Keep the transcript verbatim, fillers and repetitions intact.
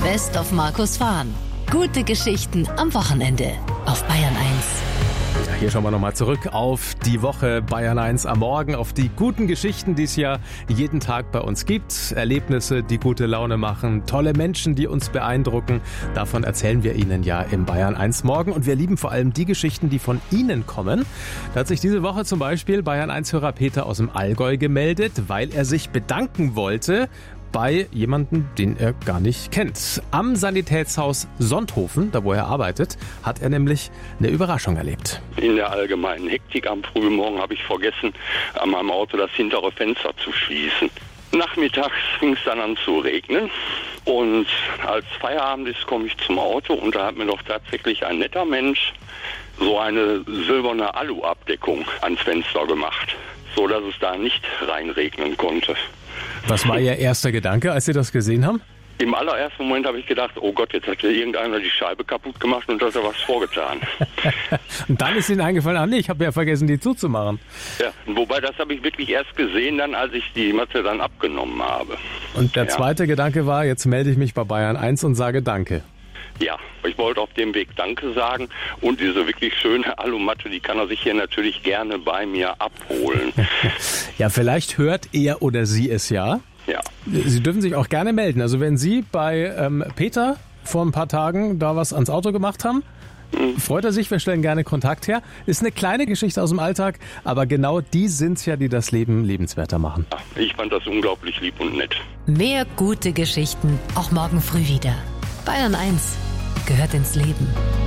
Best of Markus Fahn. Gute Geschichten am Wochenende auf Bayern eins. Ja, hier schauen wir nochmal zurück auf die Woche Bayern eins am Morgen, auf die guten Geschichten, die es ja jeden Tag bei uns gibt. Erlebnisse, die gute Laune machen, tolle Menschen, die uns beeindrucken. Davon erzählen wir Ihnen ja im Bayern eins Morgen. Und wir lieben vor allem die Geschichten, die von Ihnen kommen. Da hat sich diese Woche zum Beispiel Bayern eins-Hörer Peter aus dem Allgäu gemeldet, weil er sich bedanken wollte bei jemandem, den er gar nicht kennt. Am Sanitätshaus Sonthofen, da wo er arbeitet, hat er nämlich eine Überraschung erlebt. In der allgemeinen Hektik am frühen Morgen habe ich vergessen, an meinem Auto das hintere Fenster zu schließen. Nachmittags fing es dann an zu regnen und als Feierabend ist, komme ich zum Auto und da hat mir doch tatsächlich ein netter Mensch so eine silberne Alu-Abdeckung ans Fenster gemacht, so dass es da nicht reinregnen konnte. Was war Ihr erster Gedanke, als Sie das gesehen haben? Im allerersten Moment habe ich gedacht, oh Gott, jetzt hat ja irgendeiner die Scheibe kaputt gemacht und hat er was vorgetan. Und dann ist Ihnen eingefallen, ah nee, ich habe ja vergessen, die zuzumachen. Ja, wobei das habe ich wirklich erst gesehen, dann als ich die Matte dann abgenommen habe. Und der ja. zweite Gedanke war, jetzt melde ich mich bei Bayern eins und sage Danke. Ja, ich wollte auf dem Weg Danke sagen und diese wirklich schöne Alumatte, die kann er sich hier natürlich gerne bei mir abholen. Ja, vielleicht hört er oder sie es ja. Ja. Sie dürfen sich auch gerne melden. Also wenn Sie bei ähm, Peter vor ein paar Tagen da was ans Auto gemacht haben, mhm. freut er sich, wir stellen gerne Kontakt her. Ist eine kleine Geschichte aus dem Alltag, aber genau die sind's ja, die das Leben lebenswerter machen. Ja, ich fand das unglaublich lieb und nett. Mehr gute Geschichten auch morgen früh wieder. Bayern eins gehört ins Leben.